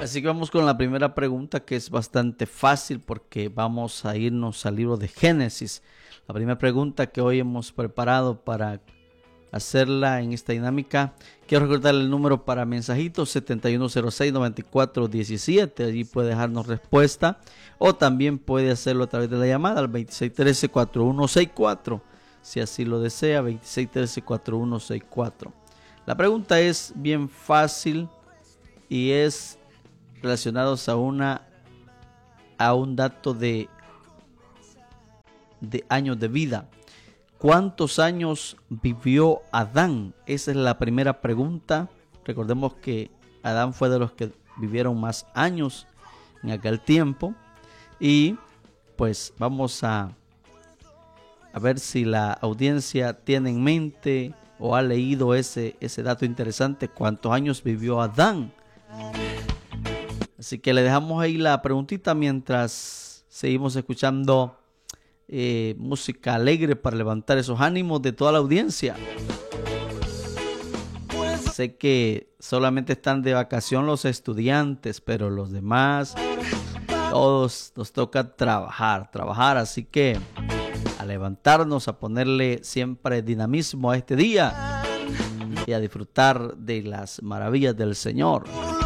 Así que vamos con la primera pregunta, que es bastante fácil porque vamos a irnos al libro de Génesis. La primera pregunta que hoy hemos preparado para hacerla en esta dinámica. Quiero recordarle el número para mensajitos 7106-9417. Allí puede dejarnos respuesta o también puede hacerlo a través de la llamada al 2613-4164. Si así lo desea, 2613-4164. La pregunta es bien fácil y es relacionados a un dato de años de vida. ¿Cuántos años vivió Adán? Esa es la primera pregunta. Recordemos que Adán fue de los que vivieron más años en aquel tiempo. Y pues vamos a ver si la audiencia tiene en mente o ha leído ese dato interesante. ¿Cuántos años vivió Adán? Así que le dejamos ahí la preguntita mientras seguimos escuchando música alegre para levantar esos ánimos de toda la audiencia. Sé que solamente están de vacación los estudiantes, pero los demás, todos nos toca trabajar, así que a levantarnos, a ponerle siempre dinamismo a este día y a disfrutar de las maravillas del Señor.